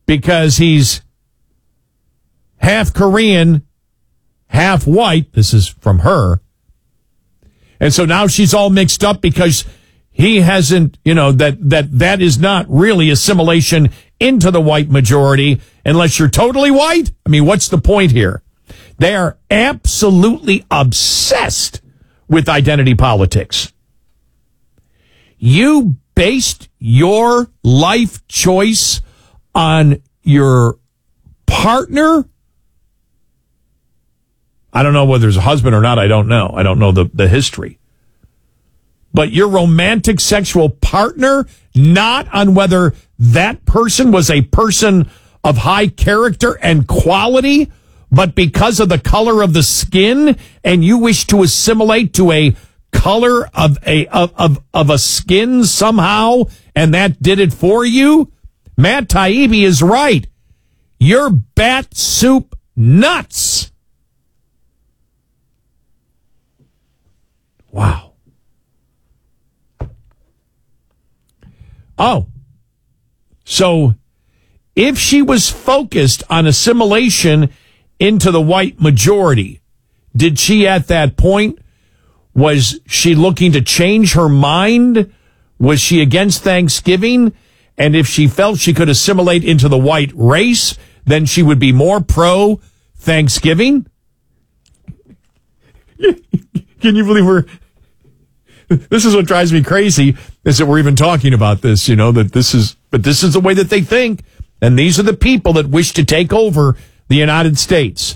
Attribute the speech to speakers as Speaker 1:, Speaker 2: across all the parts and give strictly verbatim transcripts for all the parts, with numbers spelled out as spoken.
Speaker 1: because he's half Korean, half white. This is from her. And so now she's all mixed up because he hasn't, you know, that, that, that is not really assimilation into the white majority unless you're totally white. I mean, what's the point here? They are absolutely obsessed with identity politics. You based your life choice on your partner. I don't know whether it's a husband or not. I don't know. I don't know the, the history. But your romantic sexual partner, not on whether that person was a person of high character and quality, but because of the color of the skin, and you wish to assimilate to a color of a of, of, of a skin somehow, and that did it for you. Matt Taibbi is right. You're bat soup nuts. Wow. Oh, so if she was focused on assimilation into the white majority, did she at that point, was she looking to change her mind? Was she against Thanksgiving? And if she felt she could assimilate into the white race, then she would be more pro Thanksgiving? Can you believe we're... This is what drives me crazy, is that we're even talking about this, you know, that this is, but this is the way that they think. And these are the people that wish to take over the United States.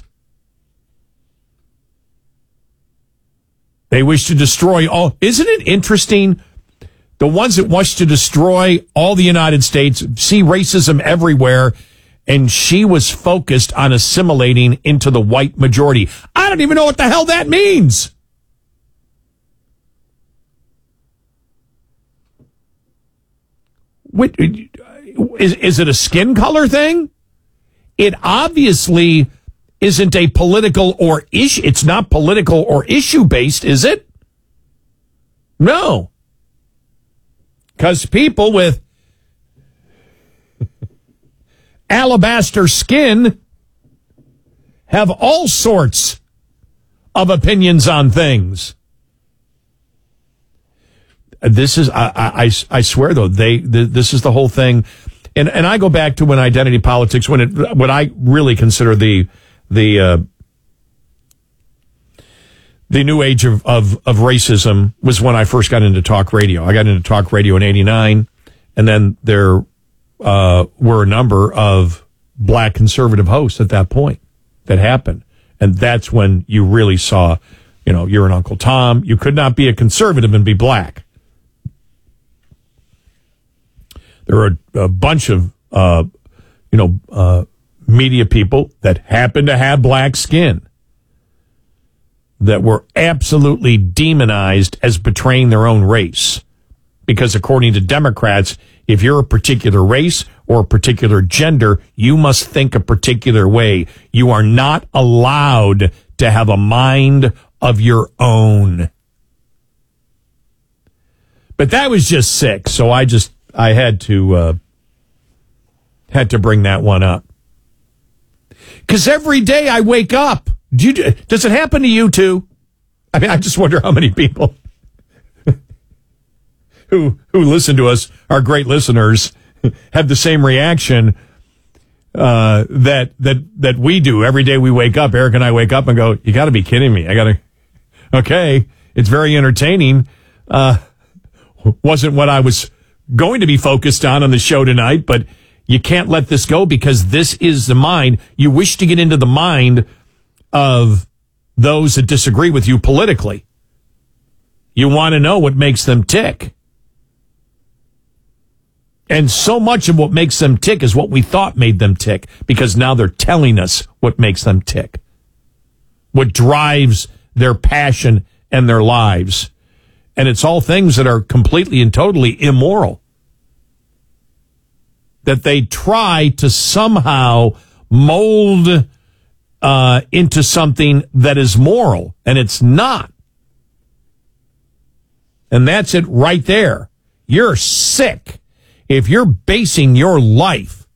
Speaker 1: They wish to destroy all. Isn't it interesting? The ones that wish to destroy all the United States see racism everywhere. And she was focused on assimilating into the white majority. I don't even know what the hell that means. What, is, is it a skin color thing? It obviously isn't a political or issue. It's not political or issue based, is it? No. Because people with alabaster skin have all sorts of opinions on things. This is, I, I, I swear though, they, this is the whole thing. And, and I go back to when identity politics, when it, what I really consider the, the, uh, the new age of, of, of racism was when I first got into talk radio. I got into talk radio in eighty-nine, and then there, uh, were a number of black conservative hosts at that point that happened. And that's when you really saw, you know, you're an Uncle Tom. You could not be a conservative and be black. There are a bunch of, uh, you know, uh, media people that happen to have black skin that were absolutely demonized as betraying their own race. Because according to Democrats, if you're a particular race or a particular gender, you must think a particular way. You are not allowed to have a mind of your own. But that was just sick, so I just... I had to uh, had to bring that one up. Because every day I wake up. Do you, does it happen to you too? I mean, I just wonder how many people who who listen to us, our great listeners, have the same reaction uh, that that that we do every day. We wake up. Eric and I wake up and go, "You got to be kidding me! I got to." Okay, it's very entertaining. Uh, wasn't what I was going to be focused on on the show tonight, but you can't let this go because this is the mind. You wish to get into the mind of those that disagree with you politically. You want to know what makes them tick. And so much of what makes them tick is what we thought made them tick, because now they're telling us what makes them tick, what drives their passion and their lives. And it's all things that are completely and totally immoral, that they try to somehow mold uh, into something that is moral, and it's not. And that's it right there. You're sick if you're basing your life